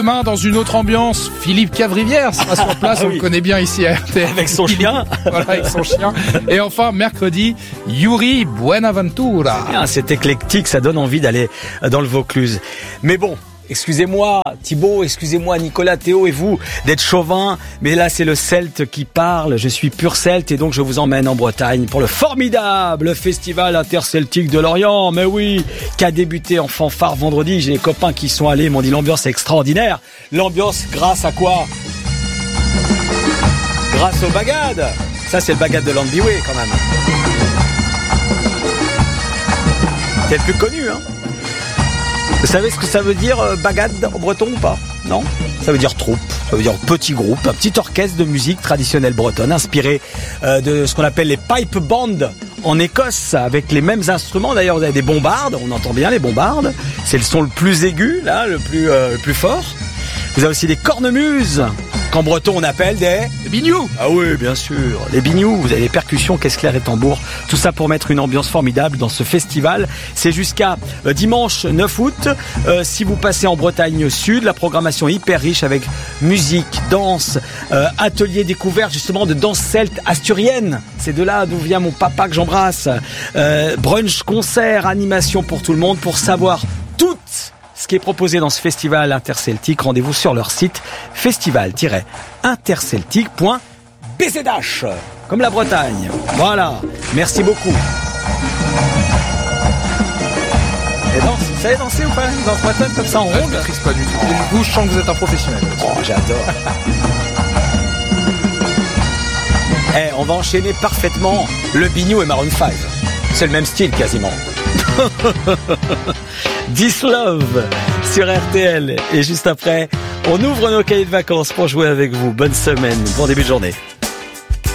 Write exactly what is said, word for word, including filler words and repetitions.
Demain, dans une autre ambiance, Philippe Cavrivière sera sur place, Ah on oui. le connaît bien ici à R T L. Avec son chien. Voilà, avec son chien. Et enfin, mercredi, Yuri Buenaventura. Ah, c'est éclectique, ça donne envie d'aller dans le Vaucluse. Mais bon, excusez-moi Thibaut, excusez-moi Nicolas, Théo et vous d'être chauvin, mais là c'est le Celte qui parle, je suis pur Celte et donc je vous emmène en Bretagne pour le formidable festival interceltique de Lorient, mais oui, qui a débuté en fanfare vendredi. J'ai des copains qui sont allés, m'ont dit l'ambiance est extraordinaire. L'ambiance grâce à quoi? Grâce au bagad. Ça c'est le bagad de Landbiway quand même. C'est le plus connu, hein. Vous savez ce que ça veut dire euh, bagad en breton ou pas? Non? Ça veut dire troupe, ça veut dire petit groupe, un petit orchestre de musique traditionnelle bretonne inspiré euh, de ce qu'on appelle les pipe bands en Écosse, avec les mêmes instruments. D'ailleurs, vous avez des bombardes, on entend bien les bombardes, c'est le son le plus aigu, là, le plus, euh, le plus fort. Vous avez aussi des cornemuses, qu'en breton on appelle des... Les bignous. Ah oui, bien sûr, les bignous, vous avez les percussions, caisse claire et tambour, tout ça pour mettre une ambiance formidable dans ce festival. C'est jusqu'à euh, dimanche neuf août. Euh, si vous passez en Bretagne Sud, la programmation est hyper riche avec musique, danse, euh, atelier découvert justement de danse celte asturienne. C'est de là d'où vient mon papa que j'embrasse. Euh, brunch, concert, animation pour tout le monde. Pour savoir tout ce qui est proposé dans ce festival interceltique, rendez-vous sur leur site festival tiret interceltique point b z h, comme la Bretagne. Voilà, merci beaucoup. Et danse, vous savez danser ou pas? Dans ce bretonne comme ça en Je ronde? maîtrise pas du tout. Et du coup, je sens que vous êtes un professionnel. Oh, j'adore. Eh, on va enchaîner parfaitement le bignou et Maroon cinq. C'est le même style quasiment. This Love sur R T L. Et juste après, on ouvre nos cahiers de vacances pour jouer avec vous. Bonne semaine, bon début de journée.